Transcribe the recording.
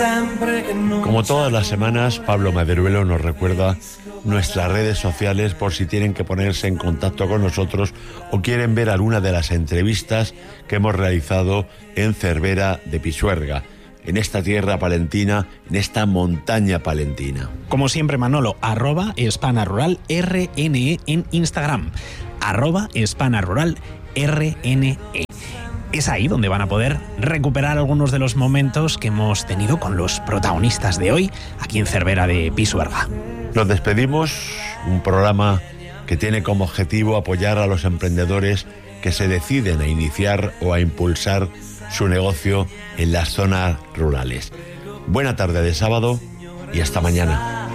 Como todas las semanas, Pablo Maderuelo nos recuerda nuestras redes sociales por si tienen que ponerse en contacto con nosotros o quieren ver alguna de las entrevistas que hemos realizado en Cervera de Pisuerga, en esta tierra palentina, en esta montaña palentina. Como siempre, Manolo, @HispanaRuralRNE en Instagram, @HispanaRuralRNE. Es ahí donde van a poder recuperar algunos de los momentos que hemos tenido con los protagonistas de hoy aquí en Cervera de Pisuerga. Nos despedimos, un programa que tiene como objetivo apoyar a los emprendedores que se deciden a iniciar o a impulsar su negocio en las zonas rurales. Buena tarde de sábado y hasta mañana.